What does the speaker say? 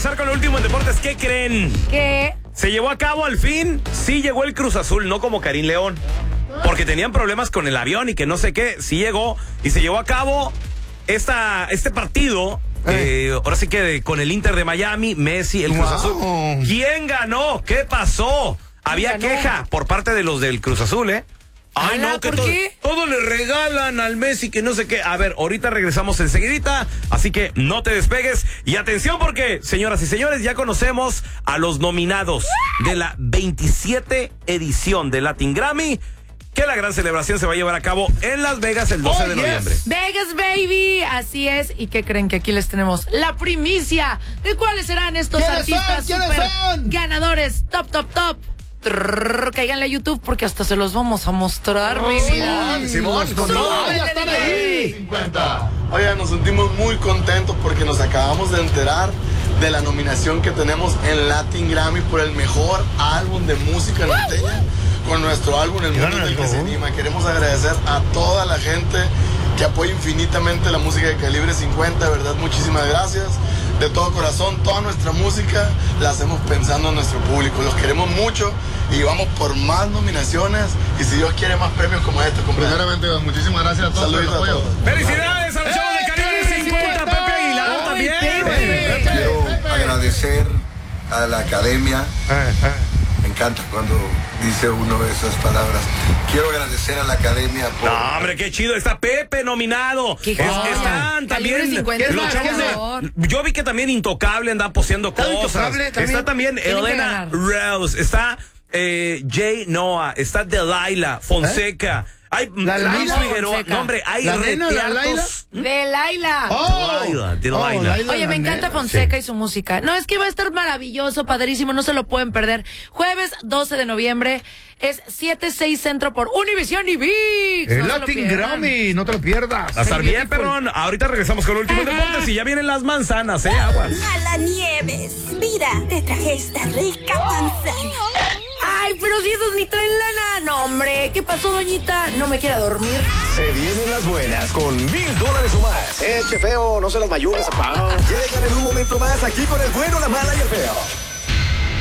regresar con lo último en deportes. ¿Qué creen? ¿Qué? Se llevó a cabo al fin. Sí llegó el Cruz Azul, no como Karim León. Porque tenían problemas con el avión y que no sé qué. Sí llegó y se llevó a cabo este partido. Ahora sí que con el Inter de Miami, Messi, el Cruz Azul. ¿Quién ganó? ¿Qué pasó? Había queja por parte de los del Cruz Azul, ¿eh? Ay, no, que todo le regalan al Messi, que no sé qué. A ver, ahorita regresamos enseguidita, así que no te despegues. Y atención porque, señoras y señores, ya conocemos a los nominados de la 27 edición de Latin Grammy, que la gran celebración se va a llevar a cabo en Las Vegas el 12 de noviembre. Vegas, baby, así es. ¿Y qué creen? Que aquí les tenemos la primicia de cuáles serán estos artistas super ganadores, top. Cáiganle a YouTube porque hasta se los vamos a mostrar, mi vida. Simón, ya están ahí. 50. Oigan, nos sentimos muy contentos porque nos acabamos de enterar de la nominación que tenemos en Latin Grammy por el mejor álbum de música norteña con nuestro álbum El Mundo del que se anima. Queremos agradecer a toda la gente que apoya infinitamente la música de Calibre 50, de verdad, muchísimas gracias. De todo corazón, toda nuestra música la hacemos pensando en nuestro público. Los queremos mucho y vamos por más nominaciones y si Dios quiere más premios como este. Primeramente, muchísimas gracias a todos por el apoyo. ¡Felicidades al show de Calibre 50, Pepe Aguilar también! Quiero agradecer a la academia. Me encanta cuando dice uno esas palabras. Quiero agradecer a la academia por... No, hombre, qué chido. Está Pepe nominado. Están también los chavos de... Yo vi que también Intocable anda poseando cosas. Está también Elena Rose. Está Jay Noah. Está Delilah Fonseca. Hay Luis Figueroa. No, hombre, hay reteartos. Delilah. Oye, me encanta Fonseca y su música. No, es que va a estar maravilloso, padrísimo, no se lo pueden perder. Jueves 12 de noviembre es 7-6 Centro por Univision y ViX. El Latin Grammy, no te lo pierdas. Va a estar bien, perrón. Ahorita regresamos con el último deportes y ya vienen las manzanas, aguas. Mala Nieves, mira, te traje esta rica manzana. Ay, pero si esos ni traen lana. No, hombre, ¿qué pasó, doñita? No me quiera dormir. Se vienen las buenas con $1000 o más. Che feo, no se las mayugues, papá. Llegan en un momento más aquí con el bueno, la mala y el feo.